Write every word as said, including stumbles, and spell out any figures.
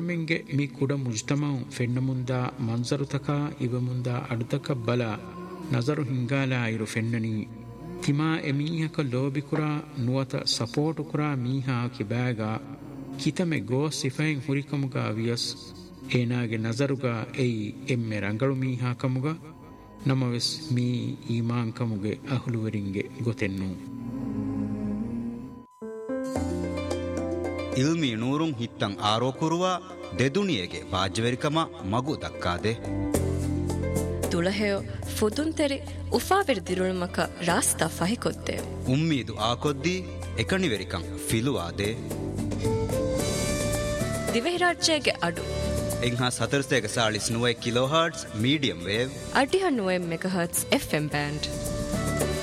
ಮೆಂಗೆ me ಕುಡ ಮುಜ್ತಮವು ಫೆನ್ನ ಮುಂದ ಮಂಜರುತಕ ಇವ ಮುಂದ ಅಡುತಕ ಬಲ ನಜರು ಹಿಂಗಾಲ ಇರು ಫೆನ್ನನಿ ತಿಮಾ ಎಮೀಹಕ ಲೋಬಿಕುರ ನುವತ ಸಪೋರ್ಟು ಕುರ ಮೀಹಾ ಕಿಬ್ಯಾಗ ಕಿತಮೆ ಗೋ ಸಿಫೈನ್ ಹುರಿಕಮುಗ ವಿಯಸ್ ಏನಾಗೆ ನಜರುಗ ಎಯಿ ಎಮ್ಮೆ ರಂಗಳು ಮೀಹಾ ಕಮುಗ ನಮವೆಸ್ ಮೀ ಈಮಾನ್ ಕಮುಗೆ ಅಹುಲುವರಿಂಗೆ ಗೊತೆನ್ನು ಇಲ್ಮಿ ನೂರುಂ ಹಿತ್ತಂ ಆರೋಕುರುವ ದೆದುನಿಯಗೆ ಬಾಜ್ವೆರಿಕಮ ಮಗು ದಕ್ಕಾದೆ ತುಳಹೆಯೋ ಫುದುಂತೆರಿ ಉಫಾವೆರ್ ದಿರುಳುಮಕ rasta ಫಹಿಕೊತ್ತೆ ಉಮ್ಮೀದು ಆಕೊದ್ದಿ ಎಕಣಿವೆರಿಕಂ ಫಿಲುವಾದೆ ದಿವೆಹಿರಾಜ್ಯಗೆ ಅಡು ಎಂಹಾ ಸತರ್ಸೆಗೆ ಸಾಳಿಸ್ ನುವೆ kilo hertz medium wave ಅಡಿಹ ನುವೆ megahertz F M band